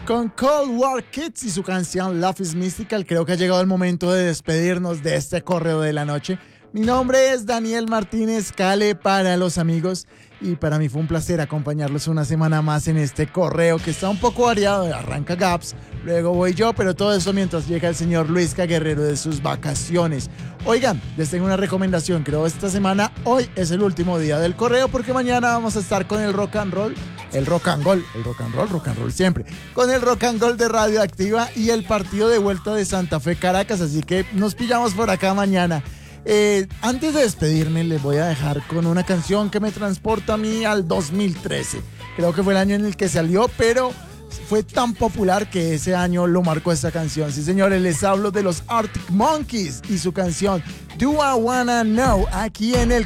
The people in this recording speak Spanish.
Con Cold War Kids y su canción Love is Mystical, creo que ha llegado el momento de despedirnos de este correo de la noche. Mi nombre es Daniel Martínez Cale para los amigos y para mí fue un placer acompañarlos una semana más en este correo que está un poco variado. Arranca Gaps, luego voy yo, pero todo eso mientras llega el señor Luisca Guerrero de sus vacaciones. Oigan, les tengo una recomendación. Creo esta semana, hoy es el último día del correo porque mañana vamos a estar con el rock and roll siempre, con el rock and roll de Radioactiva y el partido de vuelta de Santa Fe Caracas, así que nos pillamos por acá mañana. Antes de despedirme les voy a dejar con una canción que me transporta a mí al 2013. Creo que fue el año en el que salió, pero fue tan popular que ese año lo marcó esta canción. Sí, señores, les hablo de los Arctic Monkeys y su canción Do I Wanna Know, aquí en el